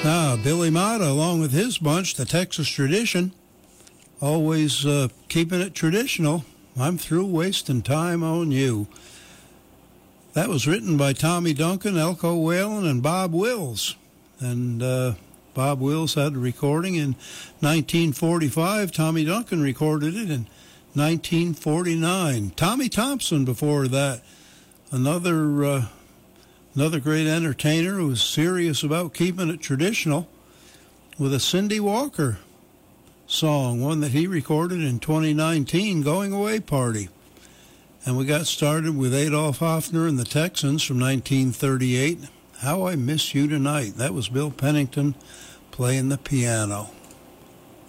Billy Mata, along with his bunch, the Texas Tradition, always keeping it traditional. I'm through wasting time on you. That was written by Tommy Duncan, Elko Whalen, and Bob Wills. And Bob Wills had a recording in 1945. Tommy Duncan recorded it in 1949. Tommy Thompson before that, another great entertainer who was serious about keeping it traditional, with a Cindy Walker song, one that he recorded in 2019, Going Away Party. And we got started with Adolph Hoffner and the Texans from 1938, How I Miss You Tonight. That was Bill Pennington playing the piano.